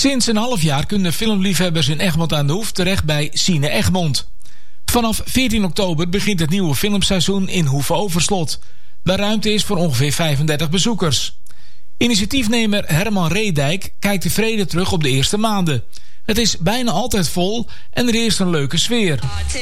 Sinds een half jaar kunnen filmliefhebbers in Egmond aan de Hoef terecht bij Cine Egmond. Vanaf 14 oktober begint het nieuwe filmseizoen in Hoeve-Overslot, waar ruimte is voor ongeveer 35 bezoekers. Initiatiefnemer Herman Reedijk kijkt tevreden terug op de eerste maanden. Het is bijna altijd vol en er heerst een leuke sfeer.